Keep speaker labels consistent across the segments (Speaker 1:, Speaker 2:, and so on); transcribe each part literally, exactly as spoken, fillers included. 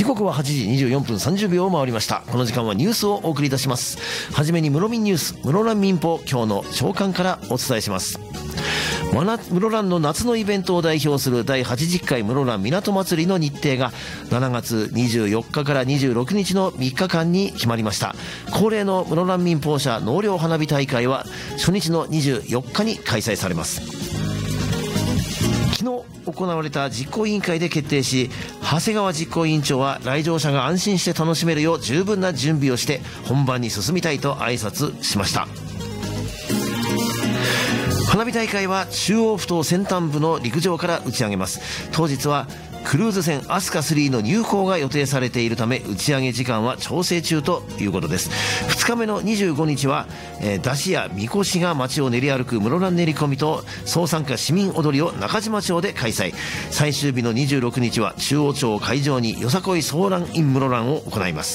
Speaker 1: 刻ははちじにじゅうよんぷんさんじゅうびょうを回りました。この時間はニュースをお送りいたします。はじめに室民ニュース、室蘭民報、今日の朝刊からお伝えします。室蘭の夏のイベントを代表するだいはちじゅっかい室蘭港祭りの日程がしちがつにじゅうよっかからにじゅうろくにちのみっかかんに決まりました。恒例の室蘭民放社納涼花火大会は初日のにじゅうよっかに開催されます。昨日行われた実行委員会で決定し、長谷川実行委員長は来場者が安心して楽しめるよう十分な準備をして本番に進みたいと挨拶しました。花火大会は中央埠頭先端部の陸上から打ち上げます。当日はクルーズ船アスカスリーの入港が予定されているため、打ち上げ時間は調整中ということです。ふつかめのにじゅうごにちは、えー、山車やみこしが街を練り歩く室蘭練り込みと総参加市民踊りを中島町で開催。最終日のにじゅうろくにちは中央町を会場によさこいソーランイン室蘭を行います。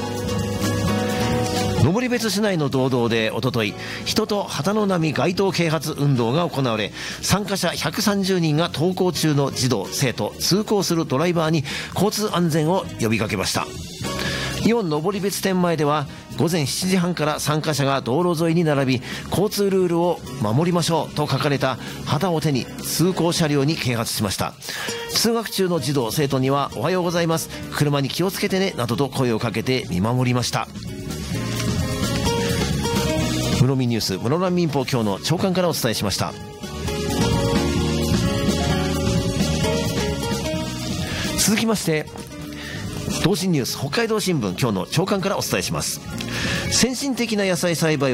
Speaker 1: 登別市内の道道でおととい、人と旗の波街頭啓発運動が行われ、参加者ひゃくさんじゅうにんが登校中の児童生徒、通行するドライバーに交通安全を呼びかけました。イオン登別店前ではごぜんしちじはんから参加者が道路沿いに並び、交通ルールを守りましょうと書かれた旗を手に通行車両に啓発しました。通学中の児童生徒にはおはようございます、車に気をつけてねなどと声をかけて見守りました。室民ニュース、室蘭民報、今日の朝刊からお伝えしました。続きまして同心ニュース、北海道新聞、今日の朝刊からお伝えします。先進的な野菜栽培